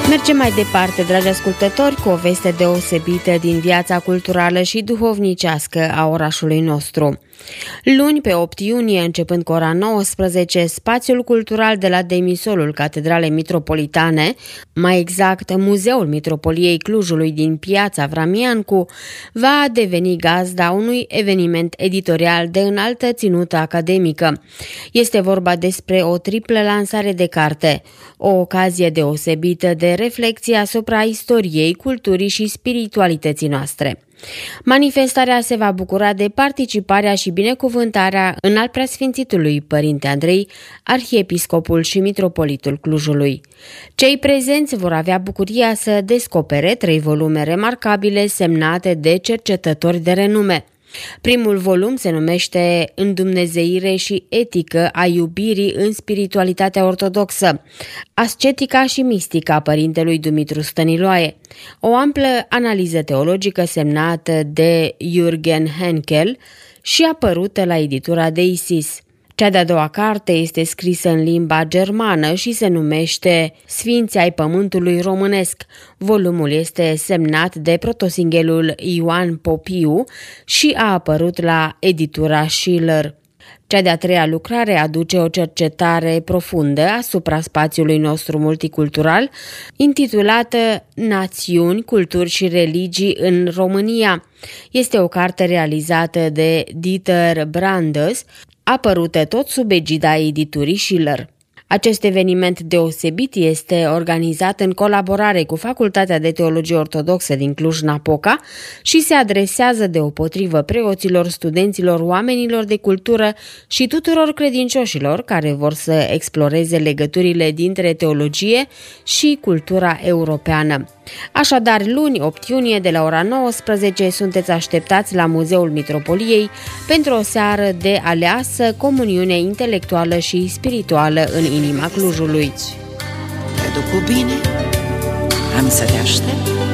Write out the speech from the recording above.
Mergem mai departe, dragi ascultători, cu o veste deosebită din viața culturală și duhovnicească a orașului nostru. Luni, pe 8 iunie, începând cu ora 19, spațiul cultural de la demisolul Catedralei Mitropolitane, mai exact Muzeul Mitropoliei Clujului din Piața Vramiancu, va deveni gazda unui eveniment editorial de înaltă ținută academică. Este vorba despre o triplă lansare de carte, o ocazie deosebită de reflecție asupra istoriei, culturii și spiritualității noastre. Manifestarea se va bucura de participarea și binecuvântarea Înaltpreasfințitului Părinte Andrei, arhiepiscopul și mitropolitul Clujului. Cei prezenți vor avea bucuria să descopere 3 volume remarcabile semnate de cercetători de renume. Primul volum se numește Îndumnezeire și etică a iubirii în spiritualitatea ortodoxă, ascetica și mistica părintelui Dumitru Stăniloae, o amplă analiză teologică semnată de Jürgen Henkel și apărută la editura de Isis. Cea de-a doua carte este scrisă în limba germană și se numește Sfinții ai Pământului Românesc. Volumul este semnat de protosinghelul Ioan Popiu și a apărut la editura Schiller. Cea de-a treia lucrare aduce o cercetare profundă asupra spațiului nostru multicultural, intitulată Națiuni, culturi și religii în România. Este o carte realizată de Dieter Brandes, apărută tot sub egida editurii Schiller. Acest eveniment deosebit este organizat în colaborare cu Facultatea de Teologie Ortodoxă din Cluj-Napoca și se adresează deopotrivă preoților, studenților, oamenilor de cultură și tuturor credincioșilor care vor să exploreze legăturile dintre teologie și cultura europeană. Așadar, luni 8 iunie de la ora 19 sunteți așteptați la Muzeul Mitropoliei pentru o seară de aleasă comuniune intelectuală și spirituală în inima Clujului. Te duc cu bine, am să te aștept.